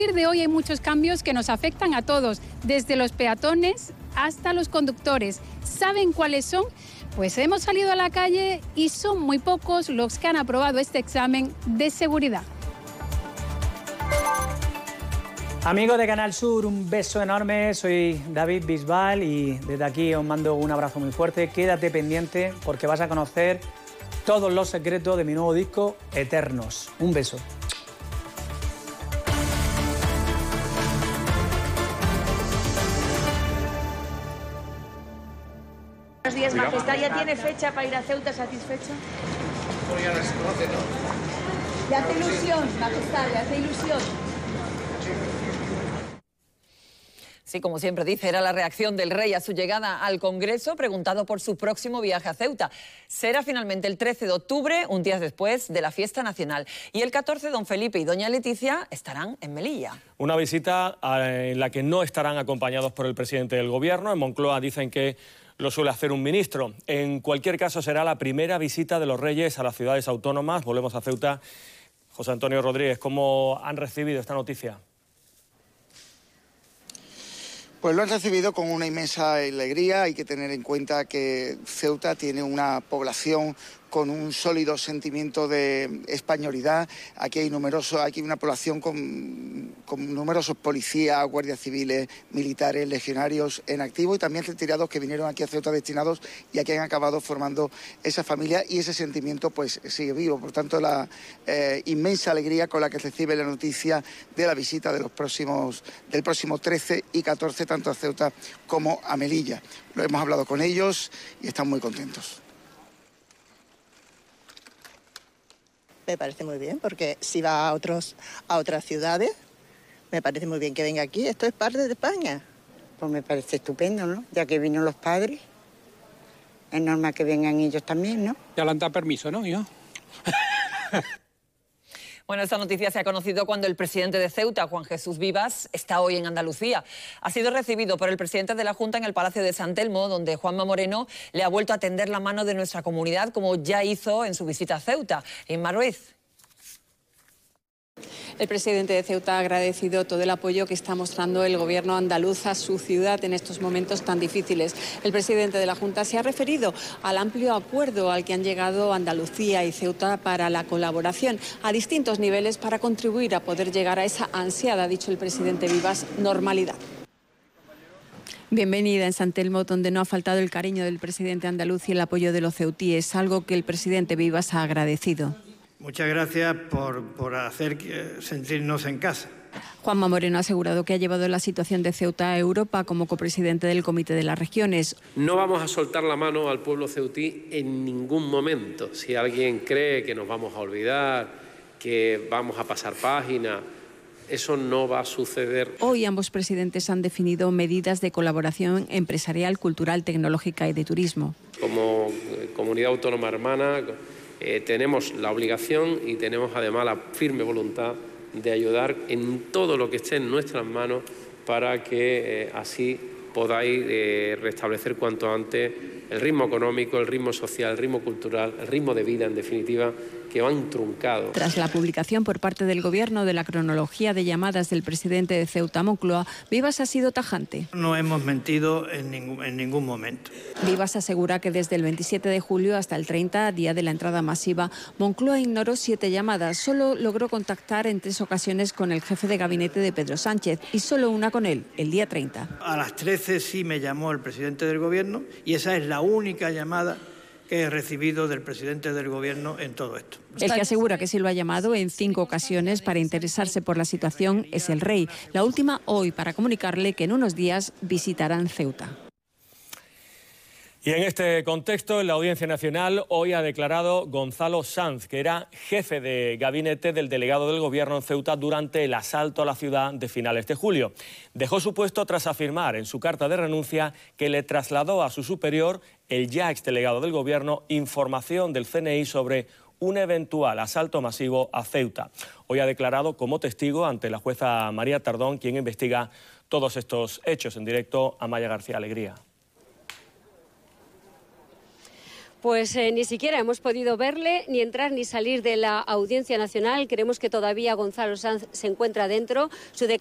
De hoy hay muchos cambios que nos afectan a todos, desde los peatones hasta los conductores. ¿Saben cuáles son? Pues hemos salido a la calle y son muy pocos los que han aprobado este examen de seguridad. Amigos de Canal Sur, un beso enorme. Soy David Bisbal y desde aquí os mando un abrazo muy fuerte. Quédate pendiente porque vas a conocer todos los secretos de mi nuevo disco, Eternos. Un beso. Buenos días, Majestad. ¿Ya tiene fecha para ir a Ceuta satisfecho? Pues ya no se conoce, ¿no? Le hace ilusión, Majestad, le hace ilusión. Sí, como siempre dice, era la reacción del rey a su llegada al Congreso, preguntado por su próximo viaje a Ceuta. Será finalmente el 13 de octubre, un día después de la fiesta nacional. Y el 14, don Felipe y doña Leticia estarán en Melilla. Una visita en la que no estarán acompañados por el presidente del Gobierno. En Moncloa dicen que lo suele hacer un ministro. En cualquier caso, será la primera visita de los reyes a las ciudades autónomas. Volvemos a Ceuta. José Antonio Rodríguez, ¿cómo han recibido esta noticia? Pues lo han recibido con una inmensa alegría. Hay que tener en cuenta que Ceuta tiene una población con un sólido sentimiento de españolidad. Aquí hay una población con numerosos policías, guardias civiles, militares, legionarios en activo y también retirados que vinieron aquí a Ceuta destinados y aquí han acabado formando esa familia y ese sentimiento pues sigue vivo. Por tanto, la inmensa alegría con la que recibe la noticia de la visita del próximo 13 y 14 tanto a Ceuta como a Melilla. Lo hemos hablado con ellos y están muy contentos. Me parece muy bien, porque si va a otras ciudades, me parece muy bien que venga aquí. Esto es parte de España. Pues me parece estupendo, ¿no? Ya que vino los padres, es normal que vengan ellos también, ¿no? Ya le han dado permiso, ¿no? Yo. Bueno, esta noticia se ha conocido cuando el presidente de Ceuta, Juan Jesús Vivas, está hoy en Andalucía. Ha sido recibido por el presidente de la Junta en el Palacio de San Telmo, donde Juanma Moreno le ha vuelto a tender la mano de nuestra comunidad, como ya hizo en su visita a Ceuta. Inma Ruiz. El presidente de Ceuta ha agradecido todo el apoyo que está mostrando el gobierno andaluz a su ciudad en estos momentos tan difíciles. El presidente de la Junta se ha referido al amplio acuerdo al que han llegado Andalucía y Ceuta para la colaboración a distintos niveles para contribuir a poder llegar a esa ansiada, ha dicho el presidente Vivas, normalidad. Bienvenida en San Telmo, donde no ha faltado el cariño del presidente andaluz y el apoyo de los ceutíes, algo que el presidente Vivas ha agradecido. Muchas gracias por hacer sentirnos en casa. Juanma Moreno ha asegurado que ha llevado la situación de Ceuta a Europa como copresidente del Comité de las Regiones. No vamos a soltar la mano al pueblo ceutí en ningún momento. Si alguien cree que nos vamos a olvidar, que vamos a pasar página, eso no va a suceder. Hoy ambos presidentes han definido medidas de colaboración empresarial, cultural, tecnológica y de turismo. Como comunidad autónoma hermana, tenemos la obligación y tenemos además la firme voluntad de ayudar en todo lo que esté en nuestras manos para que así podáis restablecer cuanto antes el ritmo económico, el ritmo social, el ritmo cultural, el ritmo de vida, en definitiva, que van truncados. Tras la publicación por parte del Gobierno de la cronología de llamadas del presidente de Ceuta, Moncloa, Vivas ha sido tajante. No hemos mentido en ningún momento. Vivas asegura que desde el 27 de julio hasta el 30, día de la entrada masiva, Moncloa ignoró 7 llamadas. Solo logró contactar en 3 ocasiones con el jefe de gabinete de Pedro Sánchez y solo una con él, el día 30. A las 13 sí me llamó el presidente del Gobierno y esa es la única llamada que he recibido del presidente del Gobierno en todo esto. El que asegura que sí lo ha llamado en 5 ocasiones para interesarse por la situación es el rey. La última hoy para comunicarle que en unos días visitarán Ceuta. Y en este contexto, en la Audiencia Nacional, hoy ha declarado Gonzalo Sanz, que era jefe de gabinete del delegado del Gobierno en Ceuta durante el asalto a la ciudad de finales de julio. Dejó su puesto tras afirmar en su carta de renuncia que le trasladó a su superior, el ya exdelegado del Gobierno, información del CNI sobre un eventual asalto masivo a Ceuta. Hoy ha declarado como testigo ante la jueza María Tardón, quien investiga todos estos hechos. En directo, Amaya García Alegría. Pues ni siquiera hemos podido verle, ni entrar ni salir de la Audiencia Nacional. Creemos que todavía Gonzalo Sanz se encuentra dentro. Su